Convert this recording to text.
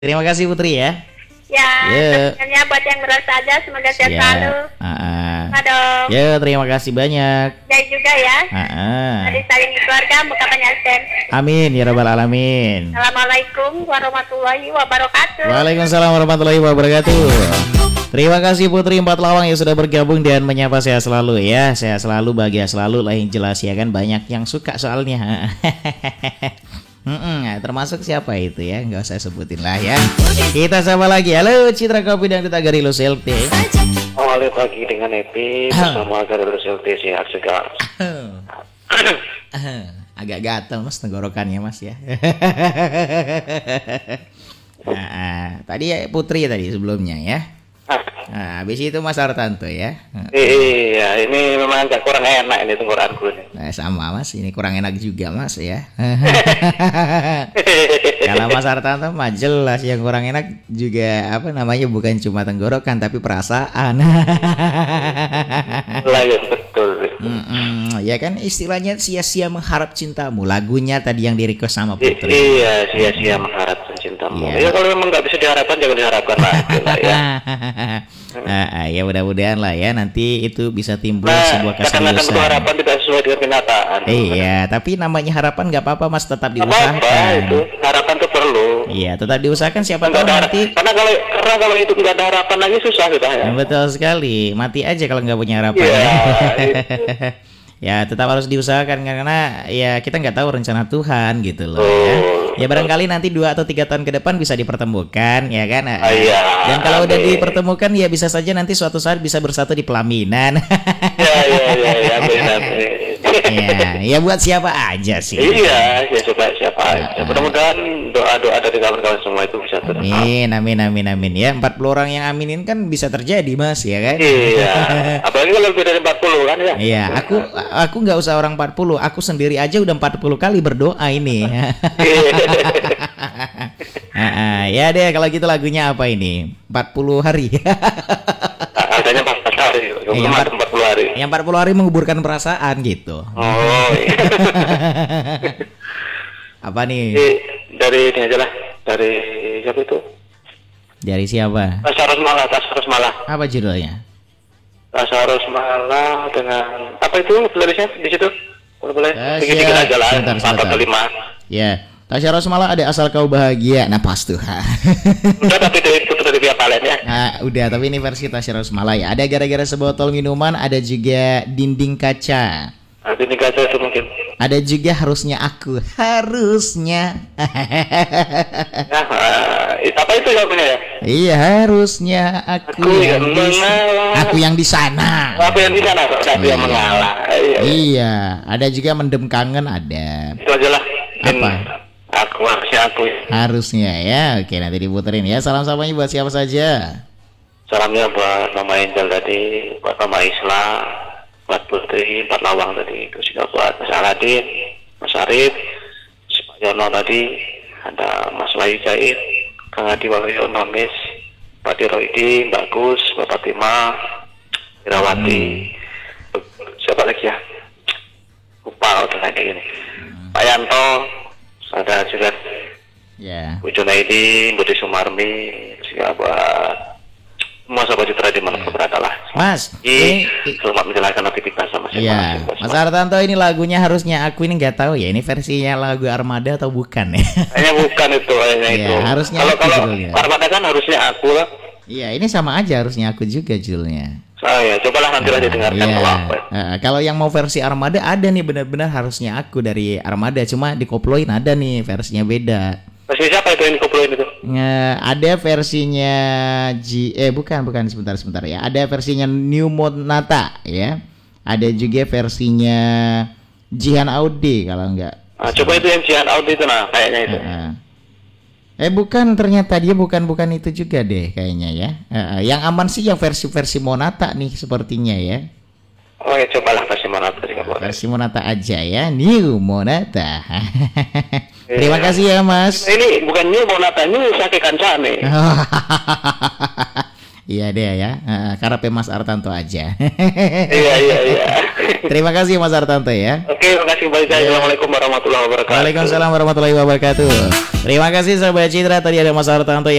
Terima kasih Putri ya. Ya, Ya. sebenarnya buat yang merasa aja semoga sehat Siap. selalu. Aduh, Ya, terima kasih banyak. jai juga ya. Ah. Dari saling keluarga, muka penyasen. Amin ya rabbal alamin. Assalamualaikum warahmatullahi wabarakatuh. Waalaikumsalam warahmatullahi wabarakatuh. Terima kasih Putri Empat Lawang yang sudah bergabung dan menyapa saya selalu ya. Saya selalu bahagia selalu lah yang jelas ya kan, banyak yang suka soalnya. Termasuk siapa itu ya, nggak usah sebutin lah ya. Kita sama lagi. Halo Citra Kopi dan Duta Garilu Selte. Awalnya pagi dengan Epi bersama Garilu Selte sihat juga. Agak gatal mas tenggorokannya mas ya. Tadi ya Putri tadi sebelumnya ya. Nah, habis itu Mas Artanto ya. Iya, ini memang agak kurang enak ini tenggorokanku nih. Nah, sama mas, ini kurang enak juga mas ya. Kalau Mas Artanto mah jelas yang kurang enak juga apa namanya, bukan cuma tenggorokan tapi perasaan. Lah ya betul. Ya kan istilahnya sia-sia mengharap cintamu. Lagunya tadi yang di-request sama Putri. Iya, sia-sia mengharap cintamu. Iya. Ya kalau memang nggak bisa diharapkan jangan diharapkan lah. Ya. Ya mudah-mudahan lah ya nanti itu bisa timbul Nah, sebuah kadang-kadang keseriusan. harapan tidak sesuai dengan kenyataan. Iya, tapi namanya harapan nggak apa-apa mas, tetap Nggak apa-apa diusahakan. itu, harapan itu perlu. Iya, tetap diusahakan, siapa Nggak tahu ada, nanti. karena kalau itu nggak ada harapan lagi susah kita ya. Betul sekali, mati aja kalau nggak punya harapan. Iya, Ya tetap harus diusahakan karena ya kita nggak tahu rencana Tuhan gitu loh ya. Ya barangkali nanti 2 atau 3 tahun ke depan bisa dipertemukan ya kan. Iya. Dan kalau udah Amin. dipertemukan ya bisa saja nanti suatu saat bisa bersatu di pelaminan. Iya, amin. Ya buat siapa aja sih. Iya, ya coba siapa aja. Mudah-mudahan doa-doa dari kawan-kawan semua itu bisa terjadi. Amin ya. 40 orang yang aminin kan bisa terjadi mas ya kan. Iya, apalagi kalau lebih dari 40 kan ya. Iya, aku nggak usah orang 40, aku sendiri aja udah 40 kali berdoa ini. Ya deh kalau gitu lagunya apa ini? 40 hari. Adanya 14 hari, 40 hari. Yang 40 hari menguburkan perasaan gitu. Oh, iya. Apa nih? Dari ini aja lah, dari siapa itu? Dari siapa? Tasarus Malah. Apa judulnya? Tasarus Malah dengan apa itu tulisnya di situ? Boleh. Dikit-dikit aja lah. Sebentar. 4 atau 5. Ya, Tasya Rosmala ada Asal Kau Bahagia. Nah pas tuh. Udah tapi itu dari Via Valen ya. Nah, udah, tapi ini versi Tasya Rosmala ya. Ada Gara-Gara Sebotol Minuman, ada juga Dinding Kaca. Nanti nikah aja itu mungkin. Ada juga Harusnya Aku. Harusnya. Nah, apa itu jawabannya ya? Iya, harusnya aku yang di mengalah. aku yang di sana. Apa yang di sana? Aku yang mengalah. Iya, ada juga Mendem Kangen ada. Itu aja lah. Apa? Harusnya aku. Harusnya ya. Oke, nanti diputerin ya. Salam samanya buat siapa saja. Salamnya buat Mama Angel tadi, buat Mama Isla, buat Putri, Empat Lawang tadi, terus juga buat Mas Aladin, Mas Arif, Pak Yono tadi, ada Mas Wahyu Jahit, Kang Adi Waluyo Nomis, Pak Diroidi, Mbak Gus, Mbak Fatimah, Irawati, siapa lagi ya? Lupa udah lagi ini. Pak Yanto, ada juga Ya. Bu Junaidi, Budi Sumarmi, juga buat semua sahabat Citra di mana berada lah. Mas, Selamat menjalankan aktivitas sama Iya, masing-masing. Mas Artanto ini lagunya Harusnya Aku ini nggak tahu ya, ini versinya lagu Armada atau bukan ya? Kayaknya bukan itu, kayaknya Iya, itu. Harusnya Kalau Aku judulnya. Armada kan harusnya aku lah. Iya, ini sama aja Harusnya Aku juga judulnya. Ya, cobalah nanti aja dengarkan Iya. kalau apa. Kalau yang mau versi Armada ada nih, benar-benar Harusnya Aku dari Armada, cuma dikoploin ada nih versinya beda. Masih siapa itu yang dikumpulin itu? Ada versinya bukan sebentar ya. Ada versinya New Monata ya. Ada juga versinya Jihan Audi kalau enggak. Nah, coba itu yang Jihan Audi itu nah, kayaknya itu. Bukan, ternyata dia bukan itu juga deh kayaknya ya. Yang aman sih yang versi Monata nih sepertinya ya. Oh ya, cobalah versi Monata juga boleh. Versi Monata aja ya, New Monata. Terima kasih ya Mas. Ini bukan New Monata, New Sake Kancane. Iya deh ya. Karena Mas Artanto aja. Iya. Terima kasih Mas Artanto ya. Oke, terima kasih banyak. Assalamualaikum warahmatullahi wabarakatuh. Waalaikumsalam warahmatullahi wabarakatuh. Terima kasih sahabat Citra, tadi ada Mas Artanto